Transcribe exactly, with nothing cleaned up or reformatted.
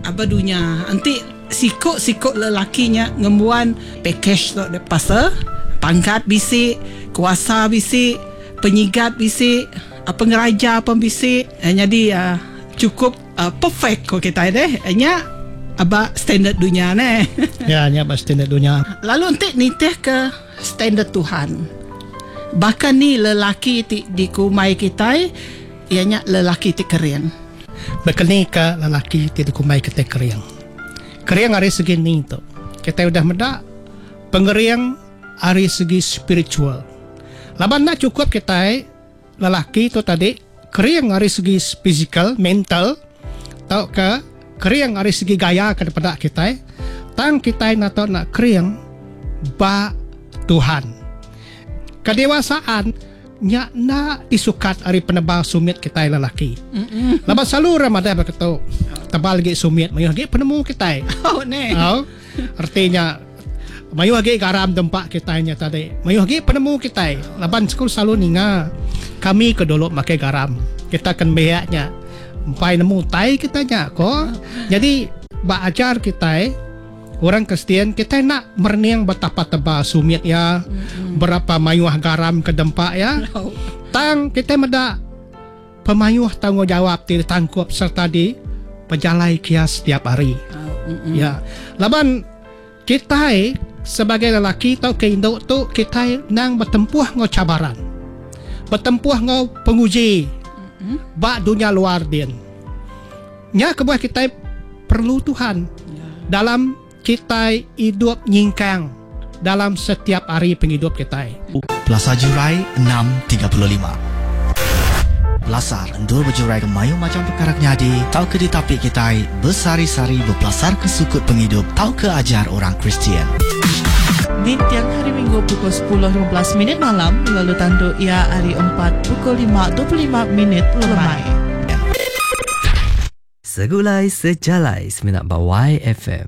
apa dunia. Nanti sikut-sikut lelakinya ngembuan package tu de pasal pangkat bisik, kuasa bisik, penyigat bisik, apa ngeraja pun bisik. Eh, jadi uh, cukup uh, perfect ko kita deh. Nya aba standard dunia ne. Ya, nya aba standard dunia. Lalu nanti nitih ke standard Tuhan. Bahkan ni lelaki ti di kumai kita ianya lelaki ti kerian. Bekeni ke lelaki ti di kumai kita keriang. Keriang dari segi ni tu. Kita udah medak pengeriang dari segi spiritual. Laban nak cukup kita lelaki tu tadi keriang dari segi physical, mental, tau ke keriang dari segi gaya kepada kita. Tang kita nak tahu nak keriang ba Tuhan. Kedewasaan nya na disukat ari penebal sumit kita lelaki. Mm-mm. Laban selalu Ramadan berkata tebal lagi sumit mayu lagi penemu kita. Oh ne. Oh, artinya mayu lagi garam tempat kita nya tadi. Mayu lagi penemu kita. Laban sekul selalu ninga kami kedolok makai garam. Kita akan meyaknya sampai nemu tai kita nya ko. Jadi ba ajar kita orang Kristian kita nak merniang betapa tebal sumit ya, mm-hmm. berapa mayuah garam ke dempak ya. No. Tang kita meda pemayuah tanggungjawab di tangkup serta di pejalai kias setiap hari. Oh, mm-hmm. Ya, laban kita sebagai lelaki tau ke induk tu kita nang bertempuh ngau cabaran, bertempuh ngau penguji, mm-hmm. bak dunia luar din. Nya kebuah kita perlu Tuhan yeah. dalam kita hidup nyingkang dalam setiap hari penghidup kita. Plaza Jurai enam tiga puluh lima. Belasar endur berjurai ke mayu macam perkara nyadi. Tau ke di tapik kita bersari-sari berpelasar ke sukut penghidup. Tau ke ajar orang Kristian. Di tiang hari Minggu pukul sepuluh lima belas minit malam. Lalu tanduk ia hari empat pukul lima dua puluh lima minit lemai. Segulai sejalai seminat bawai F M.